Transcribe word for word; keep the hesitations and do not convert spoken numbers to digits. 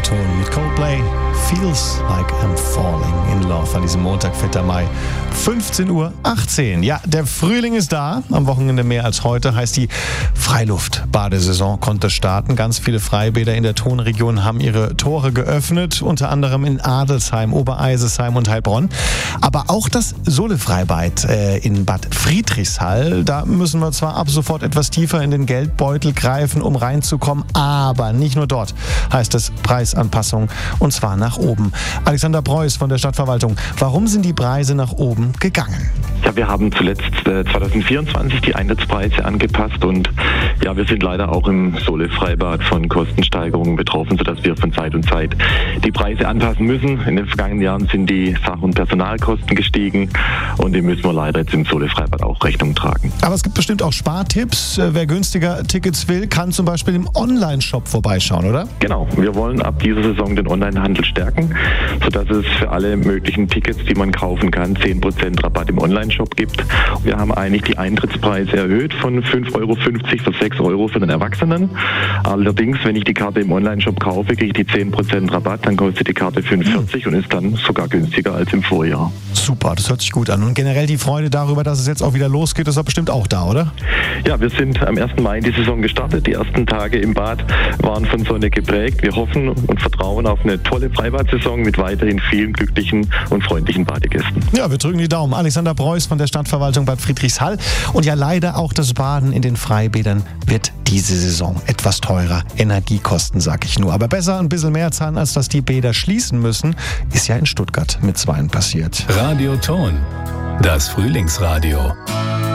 Radioton mit Coldplay. Feels like I'm falling in love an diesem Montag, vierter Mai, fünfzehn Uhr achtzehn. Ja, der Frühling ist da, am Wochenende mehr als heute, heißt die Freiluft-Badesaison konnte starten. Ganz viele Freibäder in der Tonregion haben ihre Tore geöffnet, unter anderem in Adelsheim, Obereisesheim und Heilbronn. Aber auch das Sole-Freibad äh, in Bad Friedrichshall, da müssen wir zwar ab sofort etwas tiefer in den Geldbeutel greifen, um reinzukommen, aber nicht nur dort heißt es Preisanpassung, und zwar nach oben. Alexander Preuß von der Stadtverwaltung, warum sind die Preise nach oben gegangen? Ja, wir haben zuletzt äh, zwanzig vierundzwanzig die Eintrittspreise angepasst und ja, wir sind leider auch im Sole-Freibad von Kostensteigerungen betroffen, sodass wir von Zeit zu Zeit die Preise anpassen müssen. In den vergangenen Jahren sind die Sach- und Personalkosten gestiegen und die müssen wir leider jetzt im Sole-Freibad auch Rechnung tragen. Aber es gibt bestimmt auch Spartipps. Wer günstiger Tickets will, kann zum Beispiel im Online-Shop vorbeischauen, oder? Genau, wir wollen ab dieser Saison den Onlinehandel stärken, sodass es für alle möglichen Tickets, die man kaufen kann, zehn Prozent Rabatt im Online-Shop gibt. Wir haben eigentlich die Eintrittspreise erhöht von fünf Euro fünfzig für sechs Euro für den Erwachsenen. Allerdings, wenn ich die Karte im Online-Shop kaufe, kriege ich die zehn Prozent Rabatt, dann kostet die Karte fünf Euro vierzig und ist dann sogar günstiger als im Vorjahr. Super, das hört sich gut an. Und generell die Freude darüber, dass es jetzt auch wieder losgeht, ist doch bestimmt auch da, oder? Ja, wir sind am ersten Mai in die Saison gestartet. Die ersten Tage im Bad waren von Sonne geprägt. Wir hoffen und vertrauen auf eine tolle Freibad-Saison mit weiterhin vielen glücklichen und freundlichen Badegästen. Ja, wir drücken die Daumen. Alexander Preuß von der Stadtverwaltung Bad Friedrichshall. Und ja, leider auch das Baden in den Freibädern wird diese Saison etwas teurer. Energiekosten, sag ich nur. Aber besser ein bisschen mehr zahlen, als dass die Bäder schließen müssen, ist ja in Stuttgart mit Zweien passiert. Radioton, das Frühlingsradio.